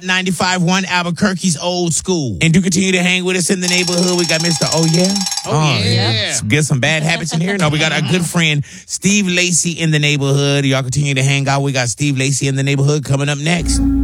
95.1 Albuquerque's Old School. And do continue to hang with us in the neighborhood. We got Mr. Oh Yeah. Get some bad habits in here. No, we got our good friend Steve Lacy in the neighborhood. Y'all continue to hang out. We got Steve Lacy in the neighborhood coming up next.